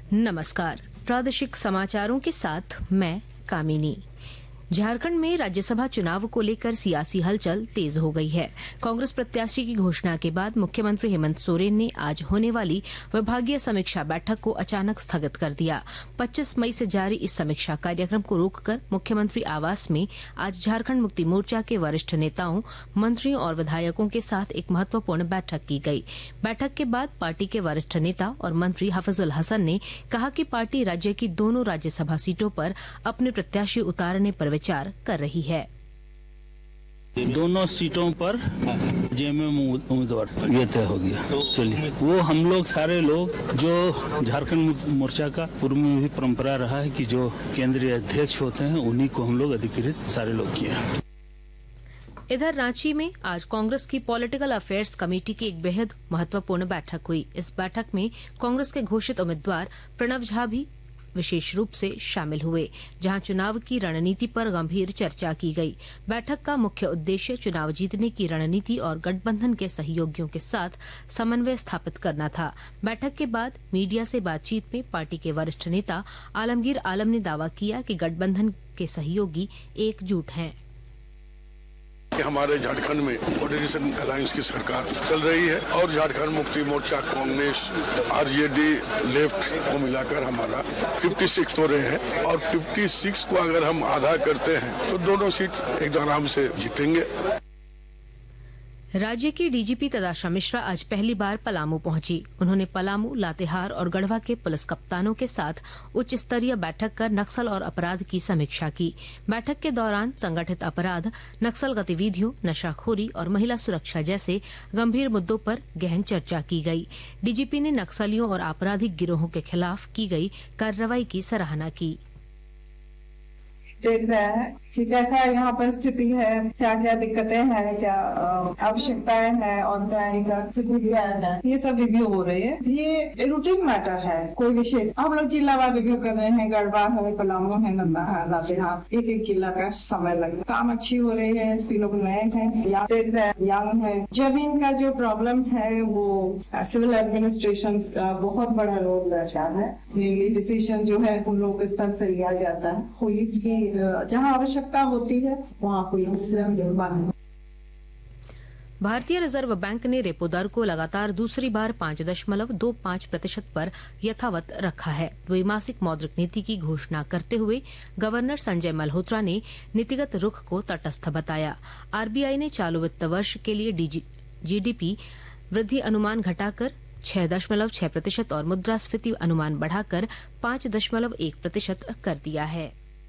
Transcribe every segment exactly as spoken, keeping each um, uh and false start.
नमस्कार, प्रादेशिक समाचारों के साथ मैं कामिनी। झारखंड में राज्यसभा चुनाव को लेकर सियासी हलचल तेज हो गई है। कांग्रेस प्रत्याशी की घोषणा के बाद मुख्यमंत्री हेमंत सोरेन ने आज होने वाली विभागीय समीक्षा बैठक को अचानक स्थगित कर दिया। पच्चीस मई से जारी इस समीक्षा कार्यक्रम को रोककर मुख्यमंत्री आवास में आज झारखंड मुक्ति मोर्चा के वरिष्ठ नेताओं, मंत्रियों और विधायकों के साथ एक महत्वपूर्ण बैठक की गई। बैठक के बाद पार्टी के वरिष्ठ नेता और मंत्री हाफिजुल हसन ने कहा कि पार्टी राज्य की दोनों राज्यसभा सीटों पर अपने प्रत्याशी उतारने पर विचार कर रही है। दोनों सीटों पर जेएमएम उम्मीदवार ये तय हो गया। चलिए, वो हम लोग सारे लोग जो झारखंड मोर्चा का पूर्व में भी परंपरा रहा है कि जो केंद्रीय अध्यक्ष होते हैं उन्हीं को हम लोग अधिकृत सारे लोग किए। इधर रांची में आज कांग्रेस की पॉलिटिकल अफेयर्स कमेटी की एक बेहद महत्वपूर्ण बैठक हुई। इस बैठक में कांग्रेस के घोषित उम्मीदवार प्रणव झा भी विशेष रूप से शामिल हुए, जहां चुनाव की रणनीति पर गंभीर चर्चा की गई। बैठक का मुख्य उद्देश्य चुनाव जीतने की रणनीति और गठबंधन के सहयोगियों के साथ समन्वय स्थापित करना था। बैठक के बाद मीडिया से बातचीत में पार्टी के वरिष्ठ नेता आलमगीर आलम ने दावा किया कि गठबंधन के सहयोगी एकजुट हैं। हमारे झारखंड में कोऑर्डिनेशन अलायंस की सरकार चल रही है और झारखंड मुक्ति मोर्चा, कांग्रेस, आरजेडी, लेफ्ट को मिलाकर हमारा छप्पन हो रहे हैं और छप्पन को अगर हम आधा करते हैं तो दोनों सीट एकदम आराम से जीतेंगे। राज्य की डीजीपी तदाशा मिश्रा आज पहली बार पलामू पहुंची। उन्होंने पलामू, लातेहार और गढ़वा के पुलिस कप्तानों के साथ उच्च स्तरीय बैठक कर नक्सल और अपराध की समीक्षा की। बैठक के दौरान संगठित अपराध, नक्सल गतिविधियों, नशाखोरी और महिला सुरक्षा जैसे गंभीर मुद्दों पर गहन चर्चा की गई। डीजीपी ने नक्सलियों और आपराधिक गिरोहों के खिलाफ की गई कार्रवाई की सराहना की। देख रहे हैं कि कैसा यहाँ पर स्थिति है, क्या क्या दिक्कतें हैं, क्या आवश्यकताएं हैं और तैयारी का स्थिति क्या है, ये सब रिव्यू हो रही है। ये रूटीन मैटर है, कोई विशेष हम लोग जिलावार रिव्यू कर रहे हैं। गढ़वा है, पलामू है, नंदा है, लातेहार, एक एक जिला का समय लगे। काम अच्छी हो रही है, लोग नए हैं, यंग है। जमीन का जो प्रॉब्लम है वो सिविल एडमिनिस्ट्रेशन का बहुत बड़ा रोल रहता है। मेनली डिसीजन जो है उन लोगों के स्तर से लिया जाता है। पुलिस की जहाँ आवश्यकता होती है वहाँ पुलिस। भारतीय रिजर्व बैंक ने रेपो दर को लगातार दूसरी बार पाँच दशमलव दो पाँच प्रतिशत पर यथावत रखा है। द्विमासिक मौद्रिक नीति की घोषणा करते हुए गवर्नर संजय मल्होत्रा ने नीतिगत रुख को तटस्थ बताया। आरबीआई ने चालू वित्त वर्ष के लिए जीडीपी वृद्धि अनुमान घटाकर छह दशमलव छह प्रतिशत और मुद्रास्फीति अनुमान बढ़ाकर पाँच दशमलव एक प्रतिशत कर दिया है।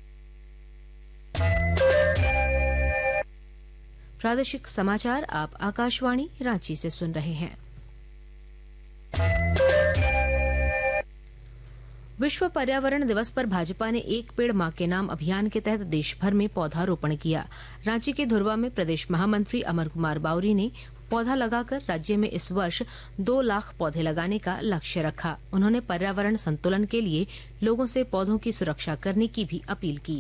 प्रादेशिक समाचार आप आकाशवाणी रांची से सुन रहे हैं। विश्व पर्यावरण दिवस पर भाजपा ने एक पेड़ मां के नाम अभियान के तहत देश भर में पौधारोपण किया। रांची के धुरवा में प्रदेश महामंत्री अमर कुमार बावरी ने पौधा लगाकर राज्य में इस वर्ष दो लाख पौधे लगाने का लक्ष्य रखा। उन्होंने पर्यावरण संतुलन के लिए लोगों से पौधों की सुरक्षा करने की भी अपील की।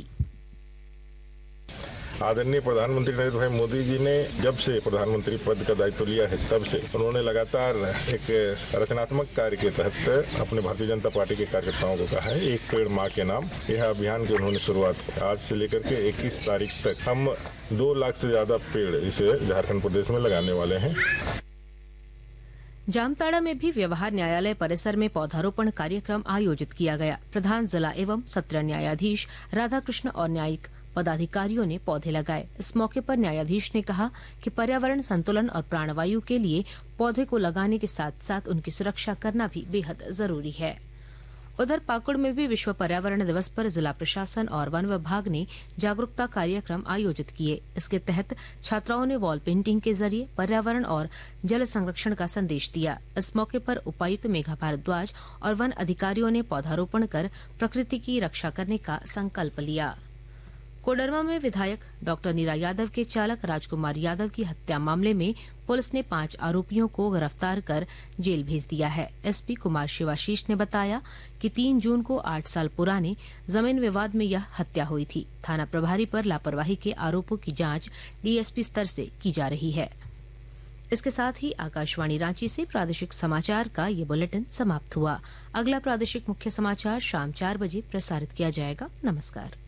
आदरणीय प्रधानमंत्री नरेंद्र भाई मोदी जी ने जब से प्रधानमंत्री पद का दायित्व लिया है तब से उन्होंने लगातार एक रचनात्मक कार्य के तहत अपने भारतीय जनता पार्टी के कार्यकर्ताओं को कहा है एक पेड़ मां के नाम। यह अभियान की उन्होंने शुरुआत की। आज से लेकर के इक्कीस तारीख तक हम दो लाख से ज्यादा पेड़ इसे झारखंड प्रदेश में लगाने वाले हैं। जामताड़ा में भी व्यवहार न्यायालय परिसर में पौधारोपण कार्यक्रम आयोजित किया गया। प्रधान जिला एवं सत्र न्यायाधीश राधाकृष्ण और न्यायिक पदाधिकारियों ने पौधे लगाए। इस मौके पर न्यायाधीश ने कहा कि पर्यावरण संतुलन और प्राणवायु के लिए पौधे को लगाने के साथ साथ उनकी सुरक्षा करना भी बेहद जरूरी है। उधर पाकुड़ में भी विश्व पर्यावरण दिवस पर जिला प्रशासन और वन विभाग ने जागरूकता कार्यक्रम आयोजित किए। इसके तहत छात्राओं ने वॉल पेंटिंग के जरिए पर्यावरण और जल संरक्षण का संदेश दिया। इस मौके पर उपायुक्त मेघा भारद्वाज और वन अधिकारियों ने पौधारोपण कर प्रकृति की रक्षा करने का संकल्प लिया। कोडरमा में विधायक डॉक्टर नीरा यादव के चालक राजकुमार यादव की हत्या मामले में पुलिस ने पांच आरोपियों को गिरफ्तार कर जेल भेज दिया है। एसपी कुमार शिवाशीष ने बताया कि तीन जून को आठ साल पुराने जमीन विवाद में यह हत्या हुई थी। थाना प्रभारी पर लापरवाही के आरोपों की जांच डीएसपी स्तर से की जा रही है। इसके साथ ही आकाशवाणी रांची से प्रादेशिक समाचार का ये बुलेटिन समाप्त हुआ। अगला प्रादेशिक मुख्य समाचार शाम चार बजे प्रसारित किया जाएगा। नमस्कार।